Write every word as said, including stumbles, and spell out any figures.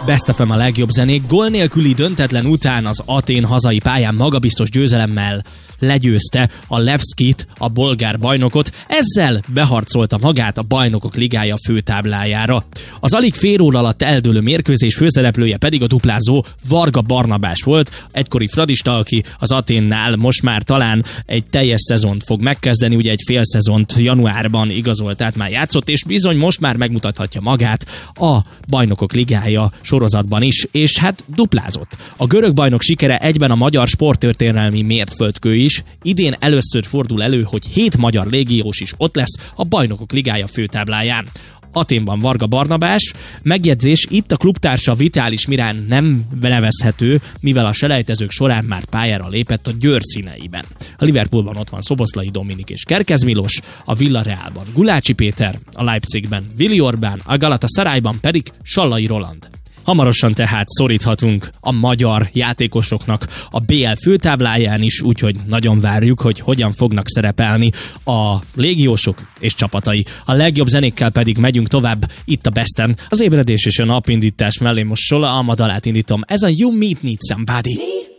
Best ef em a legjobb zenék. Gól nélküli döntetlen után az Atén hazai pályán magabiztos győzelemmel legyőzte a Levskit, a bolgár bajnokot, ezzel beharcolta magát a Bajnokok Ligája főtáblájára. Az alig fél óra alatt eldőlő mérkőzés főszereplője pedig a duplázó Varga Barnabás volt, egykori fradista, aki az Aténnál most már talán egy teljes szezont fog megkezdeni, ugye egy fél szezont januárban igazolt, tehát már játszott, és bizony most már megmutathatja magát a Bajnokok Ligája sorozatban is, és hát duplázott. A görög bajnok sikere egyben a magyar sporttörténelmi mértföldkő is. Idén először fordul elő, hogy hét magyar légiós is ott lesz a Bajnokok Ligája főtábláján. Aténban Varga Barnabás, megjegyzés, itt a klubtársa Vitális Mirán nem nevezhető, mivel a selejtezők során már pályára lépett a Győr színeiben. A Liverpoolban ott van Szoboszlai Dominik és Kerkez Milos, a Villarrealban Gulácsi Péter, a Leipzigben Vili Orbán, a Galatasarayban pedig Sallai Roland. Hamarosan tehát szoríthatunk a magyar játékosoknak a bé el főtábláján is, úgyhogy nagyon várjuk, hogy hogyan fognak szerepelni a légiósok és csapatai. A legjobb zenékkel pedig megyünk tovább itt a Besten. Az ébredés és a napindítás mellé most Sola Alma dalát indítom. Ez a You Meet Need Somebody.